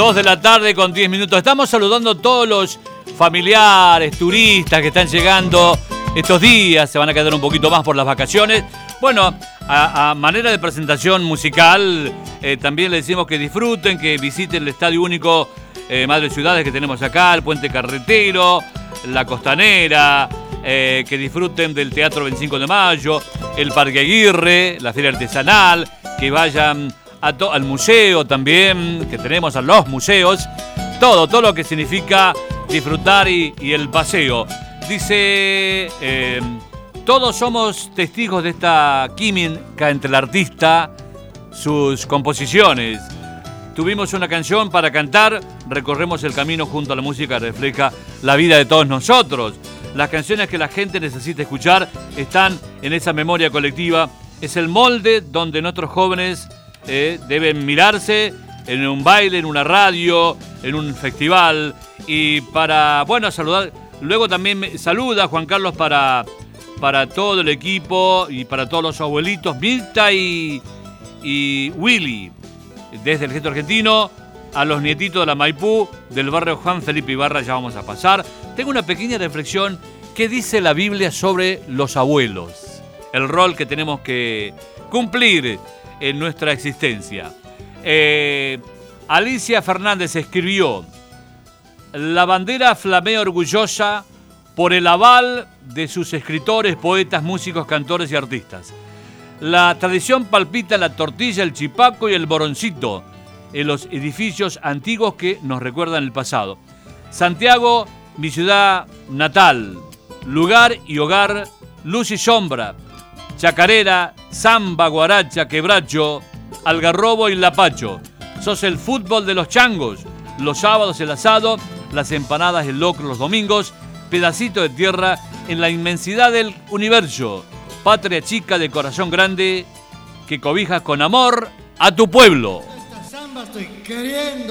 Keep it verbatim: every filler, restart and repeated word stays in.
dos de la tarde con diez minutos. Estamos saludando a todos los familiares, turistas que están llegando estos días. Se van a quedar un poquito más por las vacaciones. Bueno, a, a manera de presentación musical, eh, también les decimos que disfruten, que visiten el Estadio Único eh, Madre Ciudades que tenemos acá, el Puente Carretero, la Costanera, eh, que disfruten del Teatro veinticinco de Mayo, el Parque Aguirre, la Feria Artesanal, que vayan a to- al museo también, que tenemos a los museos, todo, todo lo que significa disfrutar y, y el paseo. Dice, eh, todos somos testigos de esta química entre el artista, sus composiciones. Tuvimos una canción para cantar, recorremos el camino junto a la música que refleja la vida de todos nosotros. Las canciones que la gente necesita escuchar están en esa memoria colectiva. Es el molde donde nuestros jóvenes eh, deben mirarse en un baile, en una radio, en un festival. Y para, bueno, saludar. Luego también me saluda Juan Carlos para, para todo el equipo y para todos los abuelitos, Mirta y, y Willy. Desde el Gesto Argentino a los nietitos de la Maipú, del barrio Juan Felipe Ibarra, ya vamos a pasar. Tengo una pequeña reflexión. ¿Qué dice la Biblia sobre los abuelos? El rol que tenemos que cumplir en nuestra existencia. Eh, Alicia Fernández escribió: la bandera flamea orgullosa por el aval de sus escritores, poetas, músicos, cantores y artistas. La tradición palpita la tortilla, el chipaco y el boroncito en los edificios antiguos que nos recuerdan el pasado. Santiago, mi ciudad natal, lugar y hogar, luz y sombra, chacarera, samba, guaracha, quebracho, algarrobo y lapacho. Sos el fútbol de los changos, los sábados el asado, las empanadas, el locro los domingos, pedacito de tierra en la inmensidad del universo. Patria chica de corazón grande que cobijas con amor a tu pueblo. Esta samba estoy queriendo.